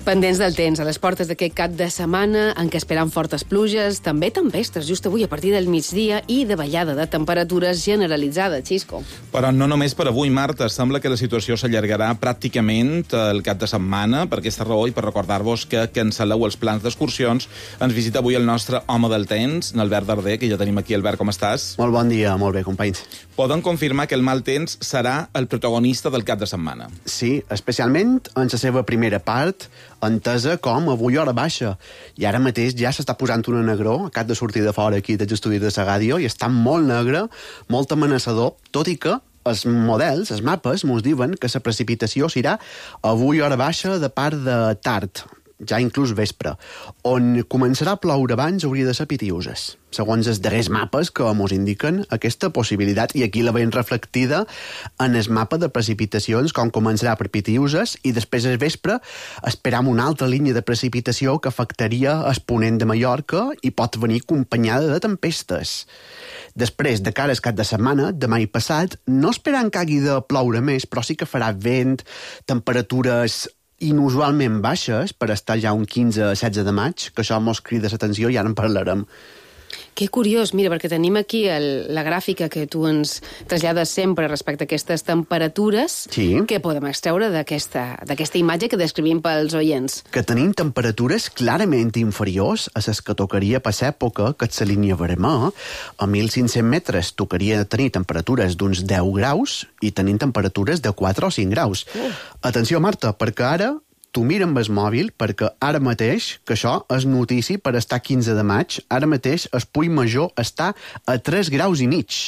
Pendents del temps, a les portes d'aquest cap de setmana en què esperen fortes pluges, també tempestes, just avui a partir del migdia i de ballada de temperatures generalitzada, Xisco. Però no només per avui, Marta. Sembla que la situació s'allargarà pràcticament el cap de setmana. Per aquesta raó i per recordar-vos que cancel·leu els plans d'excursions, ens visita avui el nostre home del temps, Albert Darder, que ja tenim aquí. Albert, com estàs? Molt bon dia, molt bé, companys. Poden confirmar que el mal temps serà el protagonista del cap de setmana. Sí, especialment en la seva primera part, entesa com avui hora baixa. I ara mateix ja s'està posant una negror, acabo de sortir de fora aquí dels estudis de la ràdio, i està molt negre, molt amenaçador, tot i que els models, els mapes, mos diuen que la precipitació serà avui hora baixa de part de tard, ja inclús vespre, on començarà a ploure abans hauria de ser Pitiuses, segons els darrers mapes que mos indiquen aquesta possibilitat, i aquí la veiem reflectida en el mapa de precipitacions, com començarà per Pitiuses, i després al vespre esperam una altra línia de precipitació que afectaria el ponent de Mallorca i pot venir acompanyada de tempestes. Després, de cara al cap de setmana, demà i passat, no esperant que hagi de ploure més, però sí que farà vent, temperatures inusualment baixes per estar ja un 15-16 de maig, que això mos crida l'atenció i ara en parlarem. Que curiós, mira, perquè tenim aquí la gràfica que tu ens trasllades sempre respecte a aquestes temperatures, sí, que podem extreure d'aquesta imatge que descrivim pels oients. Que tenim temperatures clarament inferiors a les que tocaria per l'època, que és la línia vermella. A 1.500 metres tocaria tenir temperatures d'uns 10 graus i tenim temperatures de 4 o 5 graus. Atenció, Marta, perquè ara tu mira amb el mòbil, perquè ara mateix, que això és notícia per estar 15 de maig, ara mateix el Puig Major està a 3 graus i mig.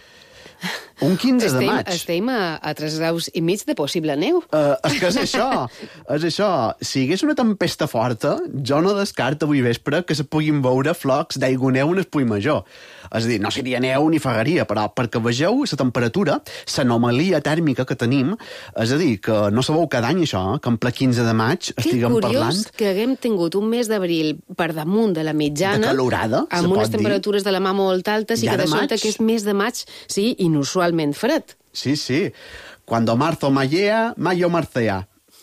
Un 15 de maig. Estem a 3 graus i mig de possible neu. És que és això. Si hi hagués una tempesta forta, jo no descarto avui vespre que se puguin veure flocs d'aigua neu en el Puig Major. És a dir, no seria neu ni fagaria, però perquè vegeu la temperatura, l'anomalia tèrmica que tenim, és a dir, que no sabeu cada any això, que en ple 15 de maig estiguem parlant. Que curiós que haguem tingut un mes d'abril per damunt de la mitjana, de calorada, amb unes temperatures de la mà molt altes, i que de sobte aquest mes de maig sigui inusualment fred. Sí, sí. Cuando marzo mallea, mayo marcea.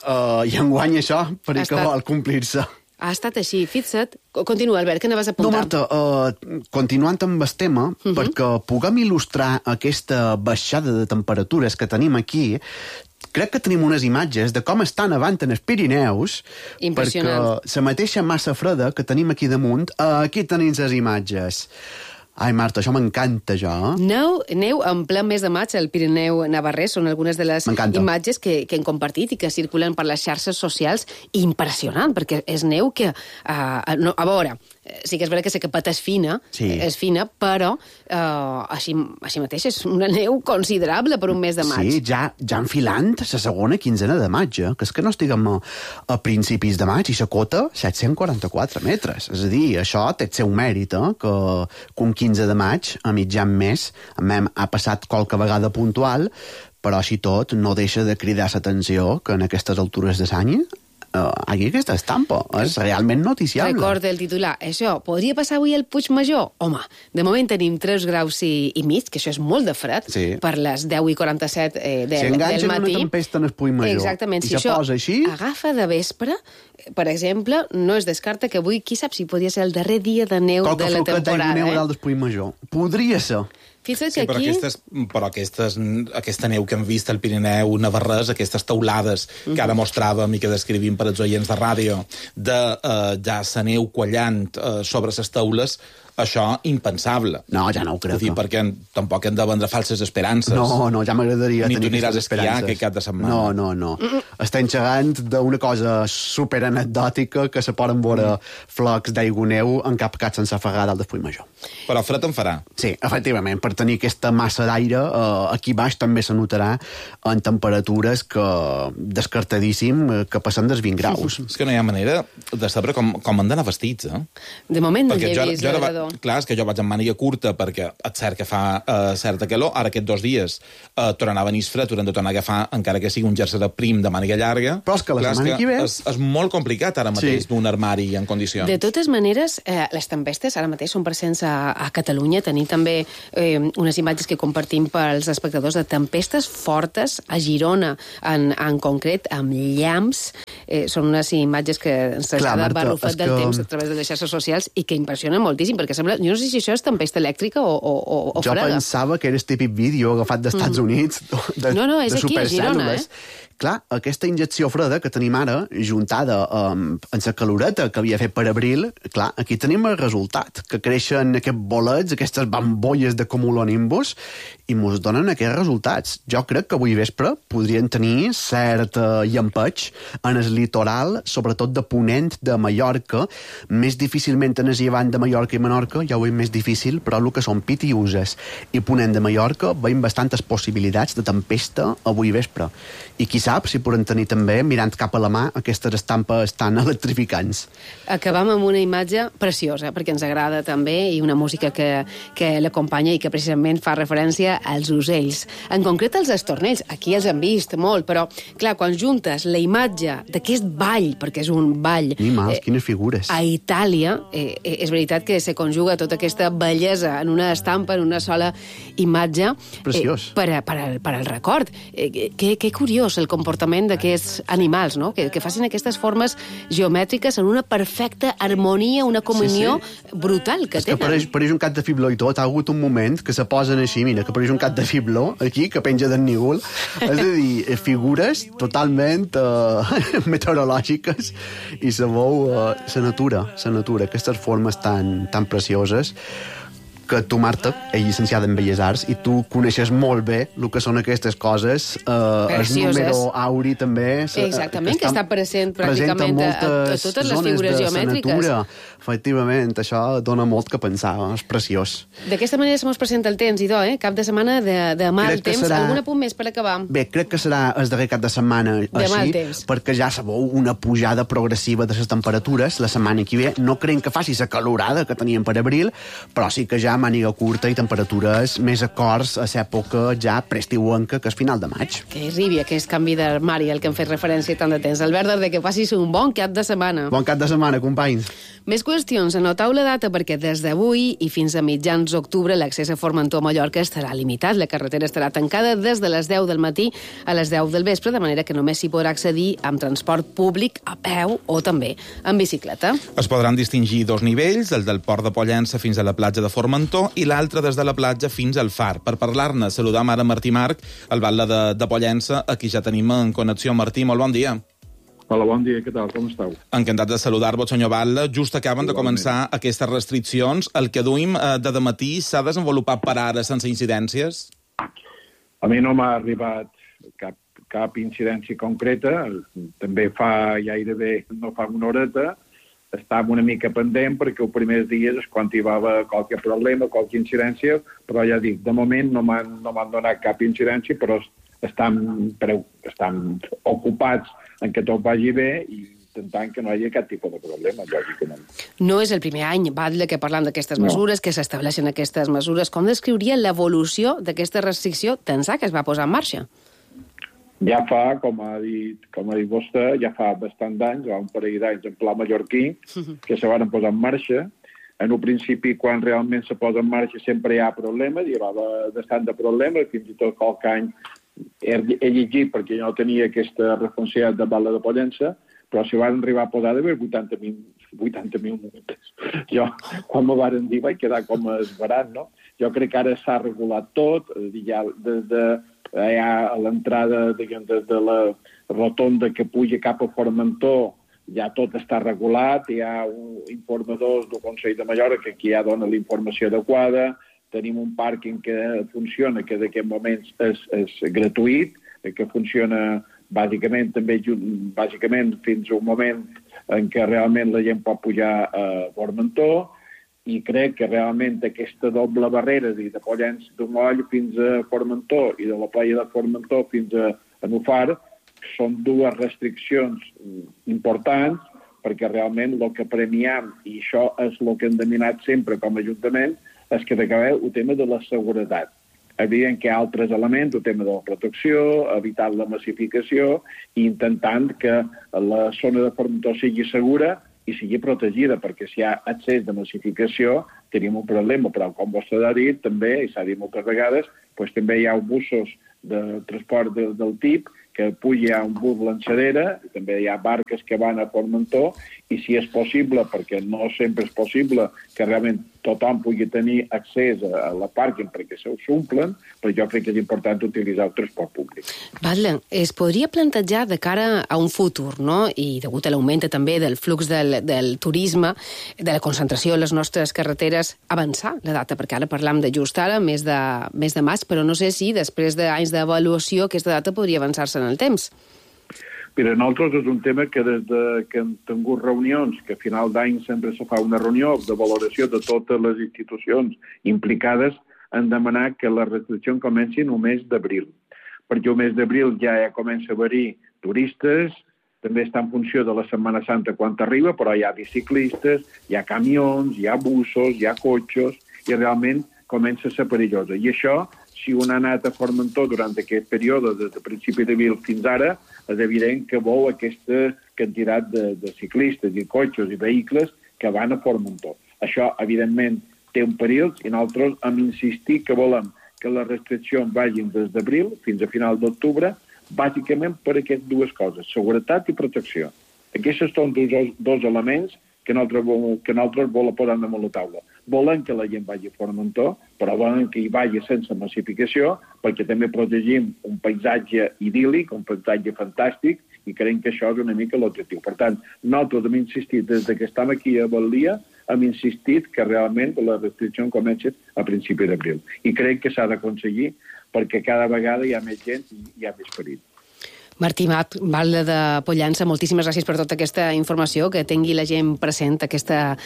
I enguany això, perquè vol complir-se. Ha estat així. Fixa't. Continua, Albert, que anaves a apuntar. No, Marta, continuant amb el tema, perquè puguem il·lustrar aquesta baixada de temperatures que tenim aquí, crec que tenim unes imatges de com estan avant en els Pirineus, perquè la mateixa massa freda que tenim aquí damunt, aquí tenim les imatges. Ai, Marta, això m'encanta, jo. Neu en ple mes de maig al Pirineu Navarrès són algunes de les imatges que hem compartit i que circulen per les xarxes socials. Impressionant, perquè és neu que... a veure, sí que és veritat que la capeta és fina, però així mateix és una neu considerable per un mes de maig. Sí, ja enfilant la segona quinzena de maig, que és que no estiguem a principis de maig, i la cota 744 metres. És a dir, això té el seu mèrit, que un 15 de maig, a mitjan mes, ha passat qualque vegada puntual, però així tot no deixa de cridar l'atenció que en aquestes altures de l'any aquí aquesta estampa és realment noticiable. Recorda el titular. Això podria passar avui al Puig Major? Home, de moment tenim 3 graus i mig, que això és molt de fred, per les 10:47 del matí. Si enganxen una tempesta en el Puig Major, exactament, i se posa així... Agafa de vespre, per exemple, no es descarta que avui, qui sap si podria ser el darrer dia de neu de la temporada. Qualque floquet d'aigua neu dalt del Puig Major. Podria ser. Sí, però aquesta neu que hem vist al Pirineu Navarrès, aquestes teulades que ara mostràvem i que descrivim per als oients de ràdio, de ja la neu quallant sobre les teules, això impensable. No, ja no ho crec. Perquè tampoc hem de vendre falses esperances. No, ja m'agradaria tenir aquestes esperances. Ni tu aniràs a esquiar aquest cap de setmana. No. Estem xerrant d'una cosa superanecdòtica que se poden veure flocs d'aigua neu en cap sense afagar dalt del Puig Major. Però fred en farà. Sí, efectivament, per tenir aquesta massa d'aire, aquí baix també se notarà en temperatures que descartadíssim que passen dels 20 graus. És que no hi ha manera de saber com han d'anar vestits, De moment no hi he vist l'agrador. Clar, és que jo vaig amb màniga curta perquè és cert que fa certa calor. Ara aquests 2 dies tornarà a venir fred, haurem de tornar a agafar, encara que sigui un jersei prim de màniga llarga. Però és que la setmana que ve... És molt complicat ara mateix d'un armari en condicions. De totes maneres, les tempestes ara mateix són presents a Catalunya. Tenim també unes imatges que compartim pels espectadors de tempestes fortes a Girona, en concret, amb llamps són unes imatges que ens trasllada barrufet del temps a través de les xarxes socials i que impressionen moltíssim, perquè sembla... Jo no sé si això és tempesta elèctrica o freda. Jo pensava que era el típic vídeo agafat d'Estats Units, de és aquí, a Girona, Clar, aquesta injecció freda que tenim ara, juntada amb la caloreta que havia fet per abril, clar, aquí tenim el resultat, que creixen aquests bolets, aquestes bambolles de cumulonimbus, i mos donen aquests resultats. Jo crec que avui vespre podrien tenir cert llampeig en el litoral, sobretot de Ponent de Mallorca, més difícilment en el llevant de Mallorca i Menorca, ja ho veiem més difícil, però el que són Pitiuses i Ponent de Mallorca veiem bastantes possibilitats de tempesta avui vespre. I qui sap si podem tenir també, mirant cap a la mà, aquestes estampes tan electrificants. Acabam amb una imatge preciosa, perquè ens agrada també, i una música que l'acompanya i que precisament fa referència als ocells. En concret, als estornells. Aquí els hem vist molt, però, clar, quan juntes la imatge d'aquest ball, perquè és un ball... Animals, quines figures. A Itàlia, és veritat que se conjuga tota aquesta bellesa en una estampa, en una sola imatge. Preciós. Per al record. Que curiós el comportament d'aquests animals, no? Que facin aquestes formes geomètriques en una perfecta harmonia, una comunió brutal que tenen. És que pareix un cat de fibló i tot. Ha hagut un moment que se posen així, mira, que pareix un cat de fibló, aquí, que penja del nígol. És a dir, figures totalment meteorològiques i se veu la natura, aquestes formes tan precioses que tu, Marta, ets llicenciada en Belles Arts i tu coneixes molt bé el que són aquestes coses. El número auri també... Exactament, que està present pràcticament a totes les figures geomètriques. Efectivament, això dona molt que pensar, és preciós. D'aquesta manera se mos presenta el temps, idò, Cap de setmana de mal temps. Algun apunt més per acabar? Bé, crec que serà el darrer cap de setmana així, perquè ja sabeu una pujada progressiva de les temperatures la setmana que ve. No creiem que faci la calorada que teníem per abril, però sí que ja màniga curta i temperatures més acords a l'època ja preestiuenca, que és final de maig. Que arribi aquest canvi d'armari al que hem fet referència tant de temps. Albert Darder, que passis un bon cap de setmana. Bon cap de setmana, companys. Més qüestions. Anotau la data perquè des d'avui i fins a mitjans d'octubre l'accés a Formentor a Mallorca estarà limitat. La carretera estarà tancada des de les 10 del matí a les 10 del vespre, de manera que només s'hi podrà accedir amb transport públic, a peu o també en bicicleta. Es podran distingir dos nivells, el del port de Pollença fins a la platja de Formentor i l'altre des de la platja fins al far. Per parlar-ne, saludam ara Martí Marc, el batlle de Pollença, aquí ja tenim en connexió. Martí, molt bon dia. Hola, bon dia, què tal, com esteu? Encantat de saludar-vos, senyor batlle. Just acaben de començar aquestes restriccions. El que duim de dematí s'ha desenvolupat per ara sense incidències? A mi no m'ha arribat cap incidència concreta. També fa gairebé, no fa una horeta, estava una mica pendent perquè els primers dies és quan hi va haver qualque problema, qualque incidència, però ja dic, de moment no m'han donat cap incidència, però estan ocupats en que tot vagi bé i intentant que no hi hagi cap tipus de problema, lògicament. No és el primer any, batlle, que parlant d'aquestes mesures, que s'estableixen aquestes mesures. Com descriuria l'evolució d'aquesta restricció d'ençà que es va posar en marxa? Ja fa, com ha dit vostè, ja fa bastant d'anys, un parell d'anys en pla mallorquí, que se van posar en marxa. En un principi, quan realment se posa en marxa, sempre hi ha problemes, hi va bastant de problemes, fins i tot qualque any he llegit, perquè jo no tenia aquesta responsabilitat de Batlle de Pollença, però s'hi van arribar a posar d'haver 80.000 multes. Jo, quan m'ho van dir, vaig quedar com esverat, no? Jo crec que ara s'ha regulat tot, ja des de a l'entrada, des de la rotonda que puja cap a Formentor, ja tot està regulat, hi ha informadors del Consell de Mallorca que ja dona la informació adequada, tenim un pàrquing que funciona, que d'aquest moments és gratuït, que funciona bàsicament fins a un moment en què realment la gent pot pujar a Formentor, i crec que realment aquesta doble barrera de Pollença de Moll fins a Formentor i de la playa de Formentor fins a Nufar són dues restriccions importants perquè realment el que premiam, i això és el que hem demanat sempre com a Ajuntament, és que d'acabeu el tema de la seguretat. Evident que hi ha altres elements, el tema de la protecció, evitar la massificació i intentant que la zona de Formentor sigui segura i sigui protegida, perquè si hi ha excés de massificació tenim un problema, però com vostè ha dit també, i s'ha dit moltes vegades, doncs també hi ha busos de transport del tip que pugi a un bus lançadera, també hi ha barques que van a Formentor, i si és possible, perquè no sempre és possible que realment tothom pugui tenir accés a la pàrquing perquè se s'omplen, però jo crec que és important utilitzar el transport públic. Batlle, es podria plantejar de cara a un futur, no? I degut a l'augment també del flux del turisme, de la concentració a les nostres carreteres, avançar la data, perquè ara parlam de just ara, mes de maig, però no sé si després d'anys d'avaluació aquesta data podria avançar-se en el temps. Mira, nosaltres és un tema que des que hem tingut reunions, que a final d'any sempre se fa una reunió de valoració de totes les institucions implicades, han demanat que les restriccions comencin el mes d'abril. Perquè el mes d'abril ja comença a haver-hi turistes, també està en funció de la Setmana Santa quan arriba, però hi ha biciclistes, hi ha camions, hi ha busos, hi ha cotxes, i realment comença a ser perillosa. I això, si un ha anat a Formentor durant aquest període, des de principi d'abril fins ara, és evident que veu aquesta quantitat de ciclistes i cotxes i vehicles que van a Formentor. Això, evidentment, té un perill i nosaltres hem insistit que volem que les restriccions vagin des d'abril fins a final d'octubre, bàsicament per aquestes dues coses, seguretat i protecció. Aquests són dos elements que nosaltres volem posar damunt la taula. Volem que la gent vagi a Formentor, però volem que hi vagi sense massificació, perquè també protegim un paisatge idíl·lic, un paisatge fantàstic, i creiem que això és una mica l'objectiu. Per tant, nosaltres hem insistit, des que estem aquí a Balia, hem insistit que realment les restriccions comencen a principi d'abril. I crec que s'ha d'aconseguir, perquè cada vegada hi ha més gent i hi ha més perill. Martí Mat, Batlle de Pollença, moltíssimes gràcies per tota aquesta informació, que tingui la gent present aquesta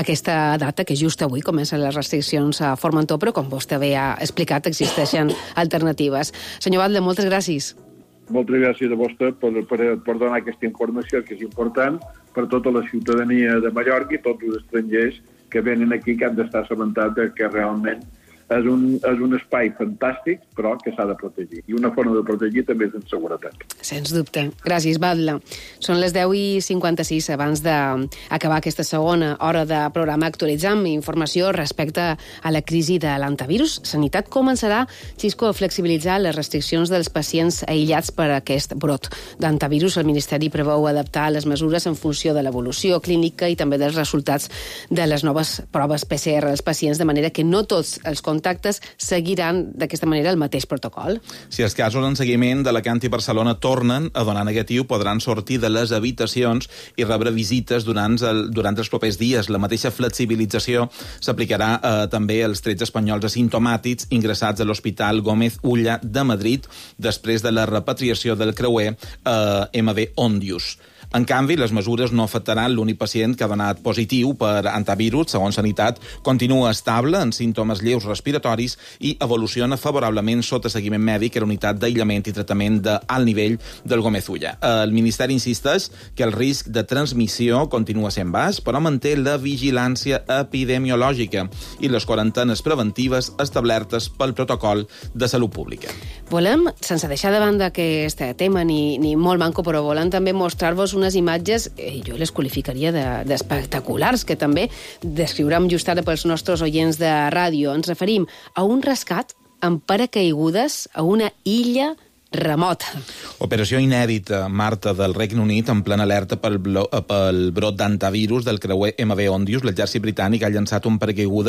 data, que just avui comencen les restriccions a Formentor, però com vostè bé ha explicat, existeixen alternatives. Senyor Batlle, moltes gràcies. Moltes gràcies a vostè per donar aquesta informació, que és important per tota la ciutadania de Mallorca i tots els estrangers que venen aquí, que han d'estar assabentats que realment és un espai fantàstic, però que s'ha de protegir. I una forma de protegir també és en seguretat. Sens dubte. Gràcies, Batlle. Són les 10:56. Abans d'acabar aquesta segona hora de programa, actualitzam informació respecte a la crisi de l'antivirus. Sanitat començarà, Xisco, a flexibilitzar les restriccions dels pacients aïllats per aquest brot d'antivirus. El Ministeri preveu adaptar les mesures en funció de l'evolució clínica i també dels resultats de les noves proves PCR dels pacients, de manera que no tots els contactes seguiran d'aquesta manera el mateix protocol. Si els casos en seguiment d'Alacant i Barcelona tornen a donar negatiu, podran sortir de les habitacions i rebre visites durant els propers dies. La mateixa flexibilització s'aplicarà també als 13 espanyols asimptomàtics ingressats a l'Hospital Gómez Ulla de Madrid després de la repatriació del creuer MV Ondius. En canvi, les mesures no afectaran l'únic pacient que ha donat positiu per antivirus. Segons Sanitat, continua estable en símptomes lleus respiratoris i evoluciona favorablement sota seguiment mèdic a la unitat d'aïllament i tractament d'alt nivell del Gómez Ulla. El Ministeri insisteix que el risc de transmissió continua sent baix, però manté la vigilància epidemiològica i les quarantenes preventives establertes pel protocol de salut pública. Volem, sense deixar de banda aquest tema ni molt manco, però volem també mostrar-vos unes imatges, jo les qualificaria d'espectaculars, que també descriurem just ara pels nostres oients de ràdio. Ens referim a un rescat amb paracaigudes a una illa remota. Operació inèdita, Marta, del Regne Unit, en plena alerta pel brot d'antivirus del creuer MV Ondius. L'exèrcit britànic ha llançat amb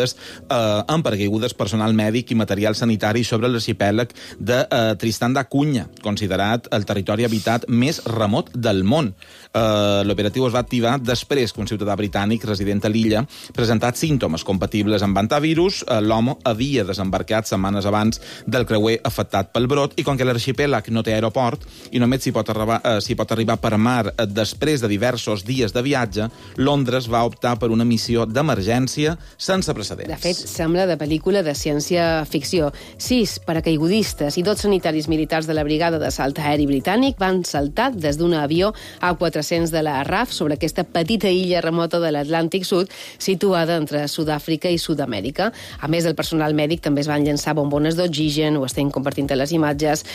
paracaigudes personal mèdic i material sanitari sobre l'arxipèlag de Tristan da Cunha, considerat el territori habitat més remot del món. L'operatiu es va activar després que un ciutadà britànic resident a l'illa presentat símptomes compatibles amb antivirus. L'home havia desembarcat setmanes abans del creuer afectat pel brot i com que l'arxipèlag no té aeroport i només s'hi pot arribar per mar després de diversos dies de viatge, Londres va optar per una missió d'emergència sense precedents. De fet, sembla de pel·lícula de ciència-ficció. 6 paracaigudistes i 2 sanitaris militars de la Brigada de Salt Aeri Britànic van saltar des d'un avió A400 de la RAF sobre aquesta petita illa remota de l'Atlàntic Sud, situada entre Sud-àfrica i Sud-amèrica. A més del personal mèdic, també es van llançar bombones d'oxigen, ho estem compartint a les imatges, equips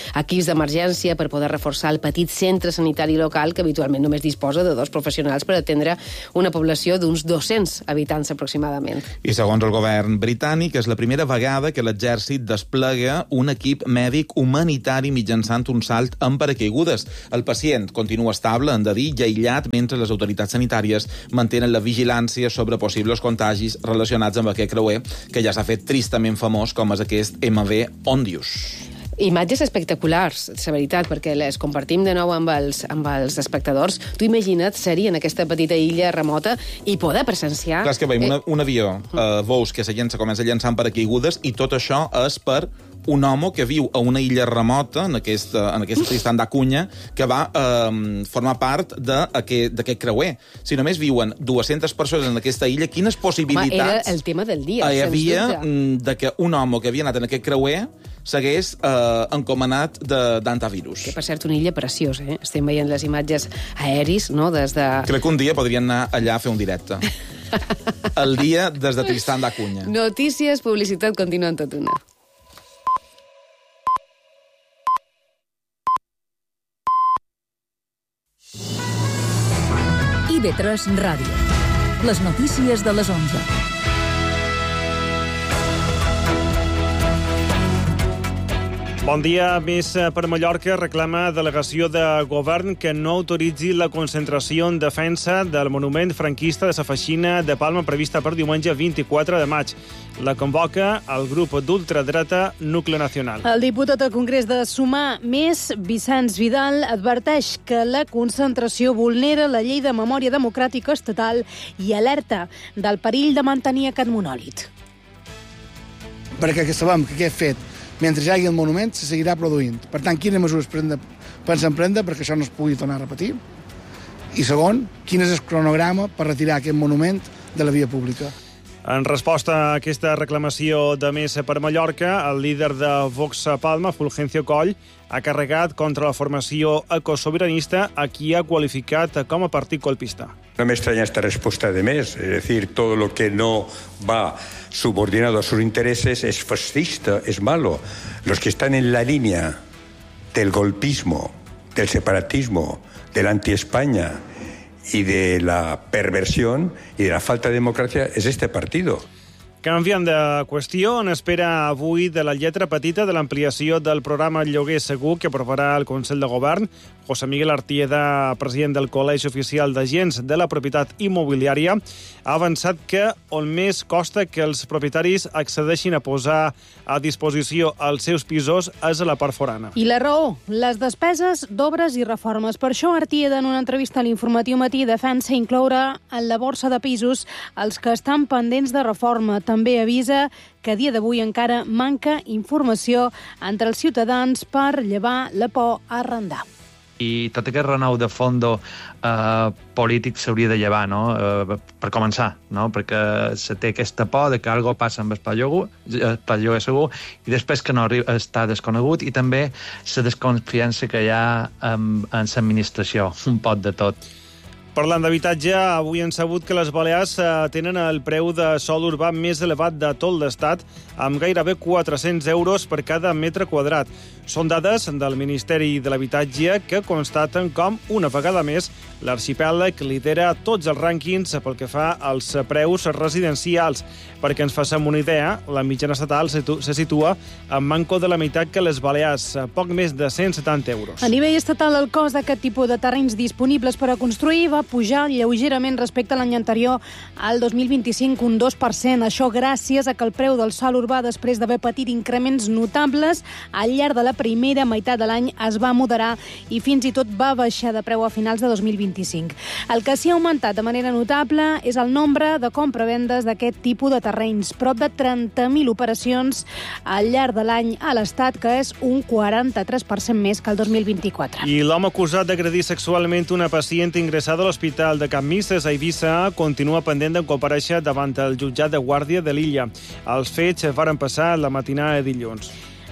UCIs d'emergència per poder reforçar el petit centre sanitari local que habitualment només disposa de 2 professionals per atendre una població d'uns 200 habitants aproximadament. I segons el govern britànic, és la primera vegada que l'exèrcit desplega un equip mèdic humanitari mitjançant un salt amb paracaigudes. El pacient continua estable, han de dir, i aïllat, mentre les autoritats sanitàries mantenen la vigilància sobre possibles contagis relacionats amb aquest creuer, que ja s'ha fet tristament famós, com és aquest MV Ondius. Imatges espectaculars, la veritat, perquè les compartim de nou amb els espectadors. Tu imagina't ser-hi en aquesta petita illa remota i poder presenciar... Clar, és que veiem un avió, veus que comença a llançar paracaigudes i tot això és per un home que viu a una illa remota, en aquest Tristan da Cunha, que va formar part d'aquest creuer. Si només viuen 200 persones en aquesta illa, quines possibilitats... Era el tema del dia, hi havia de que un home que havia anat en aquest creuer s'hagués encomanat d'antivirus. Que, per cert, una illa preciosa, eh? Estem veient les imatges aèris, no?, des de... Crec que un dia podrien anar allà a fer un directe. El dia des de Tristan da Cunha. Notícies, publicitat, continuen tot una. IB3 Ràdio. Les notícies de les 11. Bon dia. Més per Mallorca reclama delegació de govern que no autoritzi la concentració en defensa del monument franquista de la Feixina de Palma prevista per diumenge 24 de maig. La convoca el grup d'ultradreta Núcleo Nacional. El diputat al Congrés de Sumar Més, Vicenç Vidal, adverteix que la concentració vulnera la llei de memòria democràtica estatal i alerta del perill de mantenir aquest monòlit. Perquè sabem que aquest fet, mentre hi hagi el monument, se seguirà produint. Per tant, quines mesures pensen prendre perquè això no es pugui tornar a repetir? I segon, quin és el cronograma per retirar aquest monument de la via pública? En resposta a aquesta reclamació de Més per Mallorca, el líder de Vox a Palma, Fulgencio Coll, ha carregat contra la formació ecosoberanista a qui ha qualificat com a partit colpista. No me extraña esta respuesta de Més, es decir, todo lo que no va subordinado a sus intereses es fascista, es malo. Los que están en la línea del golpismo, del separatismo, del anti-España y de la perversión y de la falta de democracia es este partido. Canviant de qüestió, en espera avui de la lletra petita de l'ampliació del programa Lloguer Segur que aprovarà el Consell de Govern. José Miguel Artieda, president del Col·legi Oficial d'Agents de la Propietat Immobiliària, ha avançat que on més costa que els propietaris accedeixin a posar a disposició els seus pisos és a la part forana. I la raó, les despeses d'obres i reformes. Per això Artieda, en una entrevista a l'Informatiu Matí, defensa incloure en la borsa de pisos els que estan pendents de reforma. També avisa que a dia d'avui encara manca informació entre els ciutadans per llevar la por a arrendar. I tot aquest renou de fondo polític s'hauria de llevar, no? Per començar, no? Perquè se té aquesta por de que alguna cosa passa amb el lloguer segur i després que no està desconegut i també la desconfiança que hi ha en l'administració, un pot de tot. Parlant d'habitatge, avui hem sabut que les Balears tenen el preu de sòl urbà més elevat de tot l'Estat, amb gairebé 400 euros per cada metre quadrat. Són dades del Ministeri de l'Habitatge que constaten com, una vegada més, l'arxipèlag lidera tots els rànquings pel que fa als preus residencials. Perquè ens facem una idea, la mitjana estatal se situa en manco de la meitat que les Balears, poc més de 170 euros. A nivell estatal, el cost d'aquest tipus de terrenys disponibles per a construir va pujar lleugerament respecte a l'any anterior, al 2025, un 2%. Això gràcies a que el preu del sòl urbà, després d'haver patit increments notables, al llarg de la primera meitat de l'any es va moderar i fins i tot va baixar de preu a finals de 2025. El que s'hi ha augmentat de manera notable és el nombre de compravendes d'aquest tipus de terrenys, prop de 30.000 operacions al llarg de l'any a l'Estat, que és un 43% més que el 2024. I l'home acusat d'agredir sexualment una pacient ingressada a l'Hospital de Can Misses a Eivissa continua pendent de comparèixer davant el jutjat de guàrdia de l'illa. Els fets varen passar la matinada de dilluns.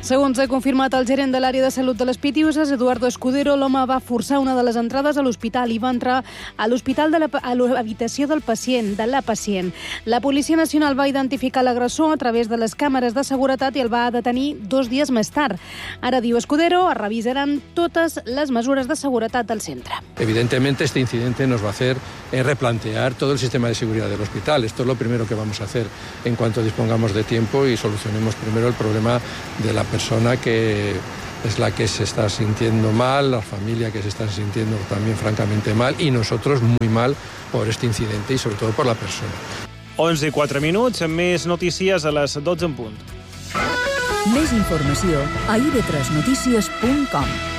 Segons ha confirmat el gerent de l'àrea de salut de les Pitiuses, Eduardo Escudero, l'home va forçar una de les entrades a l'hospital i va entrar a l'hospital a l'habitació de la pacient. La Policia Nacional va identificar l'agressor a través de les càmeres de seguretat i el va detenir 2 dies més tard. Ara, diu Escudero, es revisaran totes les mesures de seguretat del centre. Evidentemente, este incidente nos va a hacer replantear todo el sistema de seguridad del hospital. Esto es lo primero que vamos a hacer en cuanto dispongamos de tiempo y solucionemos primero el problema de la persona que es la que se está sintiendo mal, la familia que se está sintiendo también francamente mal y nosotros muy mal por este incidente y sobre todo por la persona. 11:04, més notícies a les 12 en punt. Més informació a ib3notícies.com.